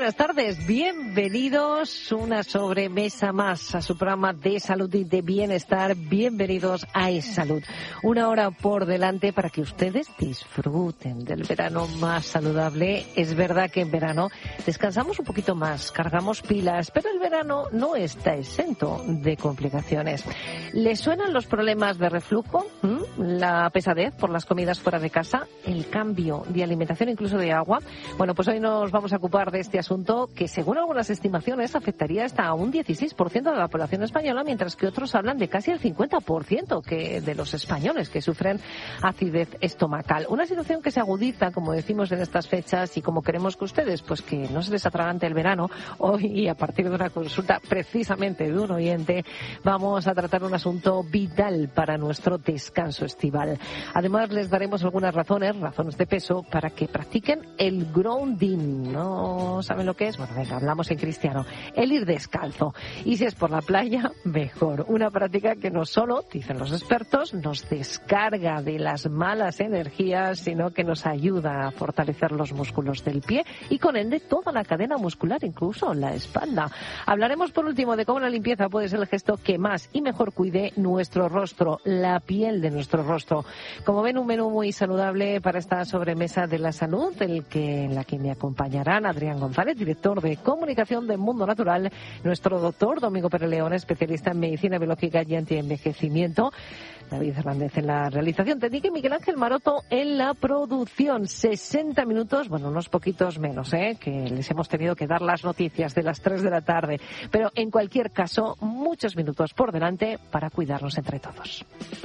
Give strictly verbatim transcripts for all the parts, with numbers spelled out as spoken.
buenas tardes. Bienvenidos una sobremesa más a su programa de salud y de bienestar. Bienvenidos a Es Salud. Una hora por delante para que ustedes disfruten del verano más saludable. Es verdad que en verano descansamos un poquito más, cargamos pilas, pero el verano no está exento de complicaciones. ¿Les suenan los problemas de reflujo? ¿Mm? ¿La pesadez por las comidas fuera de casa? ¿El cambio de alimentación, incluso de agua? Bueno, pues hoy nos vamos a ocupar de este asunto que, según algunas estimaciones, afectaría hasta a un dieciséis por ciento de la población española, mientras que otros hablan de casi el cincuenta por ciento que de los españoles que sufren acidez estomacal. Una situación que se agudiza, como decimos en estas fechas, y como queremos que ustedes, pues que no se les atragante el verano. Hoy, y a partir de una consulta precisamente de un oyente, vamos a tratar un asunto vital para nuestro descanso estival. Además, les daremos algunas razones, razones de peso, para que practiquen el grounding. ¿No saben lo que es? Bueno, venga, hablamos en cristiano. El ir descalzo. Y si es por la playa, mejor. Una práctica que no solo, dicen los expertos, nos descarga de las malas energías, sino que nos ayuda a fortalecer los músculos del pie y con ende toda la cadena muscular, incluso la espalda. Hablaremos por último de cómo la limpieza puede ser el gesto que más y mejor cuide nuestro rostro, la piel de nuestro rostro. Como ven, un menú muy saludable para esta sobremesa de la salud, el que, en la que me acompañarán Adrián González, director de comunicación de Mundo Natural, nuestro doctor Domingo Pérez León, especialista en medicina biológica y antienvejecimiento, David Hernández en la realización técnica y Miguel Ángel Maroto en la producción. sesenta minutos, bueno, unos poquitos menos, ¿eh? que les hemos tenido que dar las noticias de las tres de la tarde. Pero en cualquier caso, muchos minutos por delante para cuidarnos entre todos.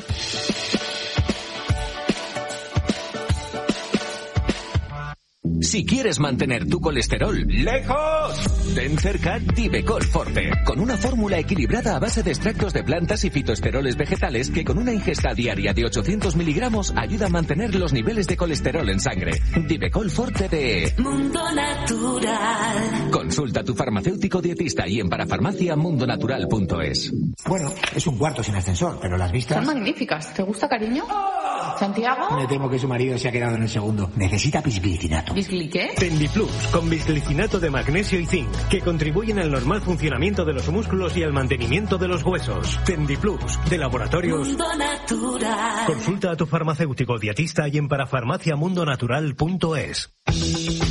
Si quieres mantener tu colesterol lejos, ten cerca Divecol Forte, con una fórmula equilibrada a base de extractos de plantas y fitoesteroles vegetales que con una ingesta diaria de ochocientos miligramos ayuda a mantener los niveles de colesterol en sangre. Divecol Forte de Mundo Natural. Consulta a tu farmacéutico dietista y en parafarmacia mundo natural punto es. Bueno, es un cuarto sin ascensor, pero las vistas... Son magníficas. ¿Te gusta, cariño? ¿Santiago? Me temo que su marido se ha quedado en el segundo. Necesita bisglicinato. ¿Bisgliqué? Tendiplus, con bisglicinato de magnesio y zinc, que contribuyen al normal funcionamiento de los músculos y al mantenimiento de los huesos. Tendiplus, de Laboratorios Mundo Natural. Consulta a tu farmacéutico dietista y en parafarmacia mundo natural punto es.